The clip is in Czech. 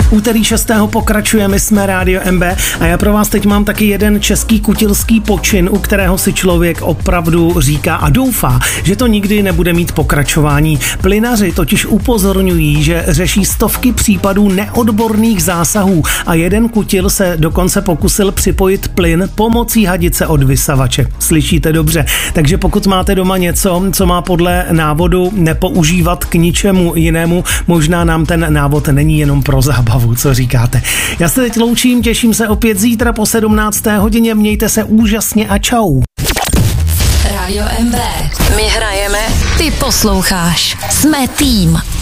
Úterý 6. pokračujeme, jsme Rádio MB a já pro vás teď mám taky jeden český kutilský počin, u kterého si člověk opravdu říká a doufá, že to nikdy nebude mít pokračování. Plynaři totiž upozorňují, že řeší stovky případů neodborných zásahů a jeden kutil se dokonce pokusil připojit plyn pomocí hadice od vysavače. Slyšíte dobře? Takže pokud máte doma něco, co má podle návodu nepoužívat k ničemu jinému, možná nám ten návod není jenom pro zábavu, co říkáte. Já se teď loučím, těším se opět zítra po 17. hodině, mějte se úžasně a čau. Rádio MB. My hrajeme, ty posloucháš. Jsme tým.